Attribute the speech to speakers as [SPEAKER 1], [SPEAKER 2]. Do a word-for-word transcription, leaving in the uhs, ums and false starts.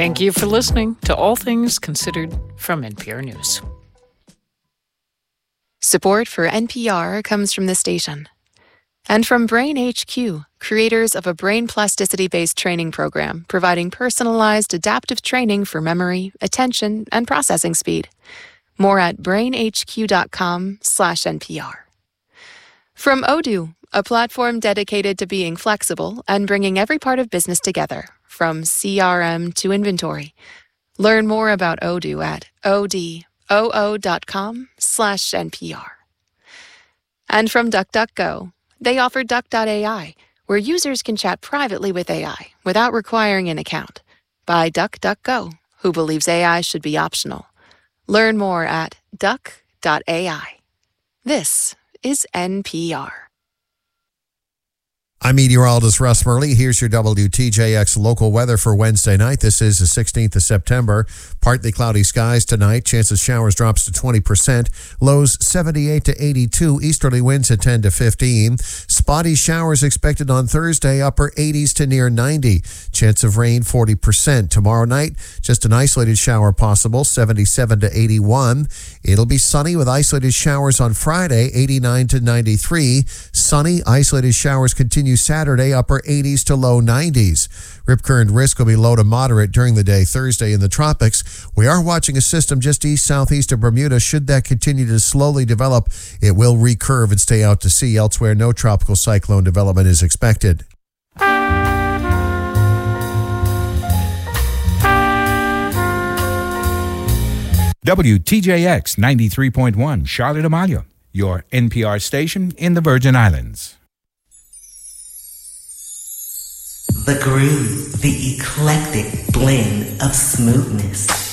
[SPEAKER 1] Thank you for listening to All Things Considered from N P R News.
[SPEAKER 2] Support for N P R comes from the station and from Brain H Q, creators of a brain plasticity-based training program providing personalized adaptive training for memory, attention, and processing speed. More at brainhq.com slash NPR. From Odoo, a platform dedicated to being flexible and bringing every part of business together, from C R M to inventory. Learn more about Odoo at odoo.com slash NPR. And from DuckDuckGo, they offer Duck dot A I, where users can chat privately with A I without requiring an account. By DuckDuckGo, who believes A I should be optional. Learn more at duck dot A I. This is N P R.
[SPEAKER 3] I'm meteorologist Russ Murley. Here's your W T J X local weather for Wednesday night. This is the sixteenth of September. Partly cloudy skies tonight. Chance of showers drops to twenty percent. Lows seventy-eight to eighty-two. Easterly winds at ten to fifteen. Spotty showers expected on Thursday. Upper eighties to near ninety. Chance of rain forty percent. Tomorrow night, just an isolated shower possible. seventy-seven to eighty-one. It'll be sunny with isolated showers on Friday. eighty-nine to ninety-three. Sunny, isolated showers continue Saturday, upper eighties to low nineties. Rip current risk will be low to moderate during the day Thursday in the tropics. We are watching a system just east-southeast of Bermuda. Should that continue to slowly develop, it will recurve and stay out to sea. Elsewhere, no tropical cyclone development is expected.
[SPEAKER 4] W T J X ninety-three point one, Charlotte Amalia, your N P R station in the Virgin Islands.
[SPEAKER 5] The groove, the eclectic blend of smoothness.